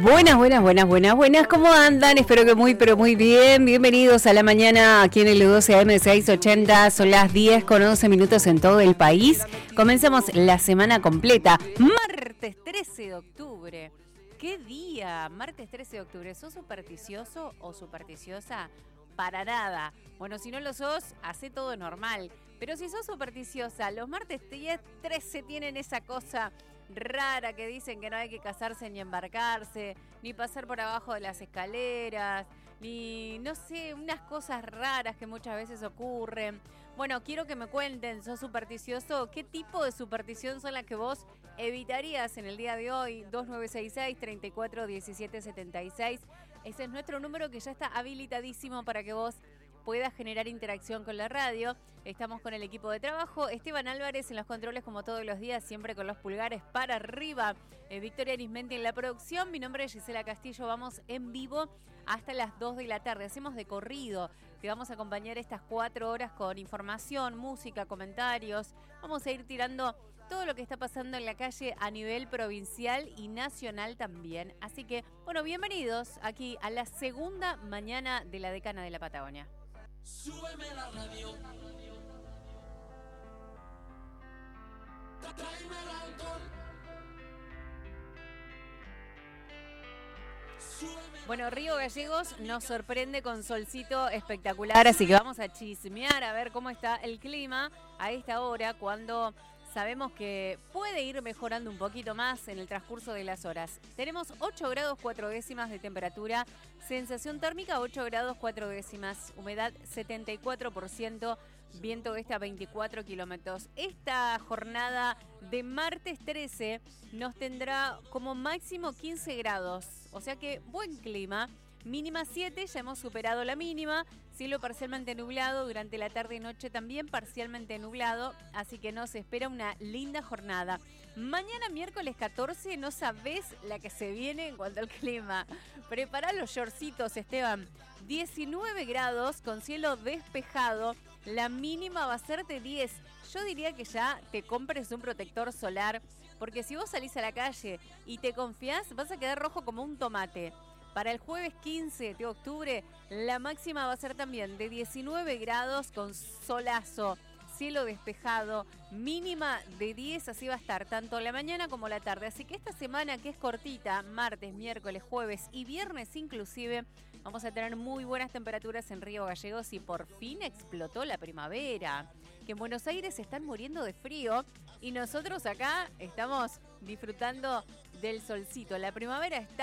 Buenas, ¿cómo andan? Espero que pero muy bien. Bienvenidos a la mañana aquí en el 12 AM 680, son las 10:11 en todo el país. Comenzamos la semana completa, martes 13 de octubre. ¿Qué día? Martes 13 de octubre. ¿Sos supersticioso o supersticiosa? Para nada. Bueno, si no lo sos, hacé todo normal. Pero si sos supersticiosa, los martes 13 tienen esa cosa rara que dicen que no hay que casarse ni embarcarse, ni pasar por abajo de las escaleras, ni, no sé, unas cosas raras que muchas veces ocurren. Bueno, quiero que me cuenten, ¿sos supersticioso? ¿Qué tipo de superstición son las que vos evitarías en el día de hoy? 2966-341776. Ese es nuestro número que ya está habilitadísimo para que vos puedas generar interacción con la radio. Estamos con el equipo de trabajo. Esteban Álvarez en los controles como todos los días, siempre con los pulgares para arriba. Victoria Arismendi en la producción. Mi nombre es Gisela Castillo. Vamos en vivo hasta las 2 de la tarde. Hacemos de corrido. Te vamos a acompañar estas 4 horas con información, música, comentarios. Vamos a ir tirando todo lo que está pasando en la calle a nivel provincial y nacional también. Así que, bueno, bienvenidos aquí a la segunda mañana de la Decana de la Patagonia. Súbeme la radio. Tráeme el alcohol. Bueno, Río Gallegos nos sorprende con solcito espectacular, así que vamos a chismear a ver cómo está el clima a esta hora, cuando sabemos que puede ir mejorando un poquito más en el transcurso de las horas. Tenemos 8 grados 4 décimas de temperatura, sensación térmica 8 grados 4 décimas, humedad 74%, viento este a 24 kilómetros. Esta jornada de martes 13 nos tendrá como máximo 15 grados, o sea que buen clima. Mínima 7, ya hemos superado la mínima. Cielo parcialmente nublado, durante la tarde y noche también parcialmente nublado, así que nos espera una linda jornada. Mañana miércoles 14, no sabés la que se viene en cuanto al clima. Prepará los shortcitos, Esteban. 19 grados con cielo despejado, la mínima va a ser de 10. Yo diría que ya te compres un protector solar, porque si vos salís a la calle y te confiás, vas a quedar rojo como un tomate. Para el jueves 15 de octubre, la máxima va a ser también de 19 grados con solazo, cielo despejado, mínima de 10, así va a estar tanto la mañana como la tarde. Así que esta semana, que es cortita, martes, miércoles, jueves y viernes inclusive, vamos a tener muy buenas temperaturas en Río Gallegos y por fin explotó la primavera. Que en Buenos Aires se están muriendo de frío y nosotros acá estamos disfrutando del solcito. La primavera está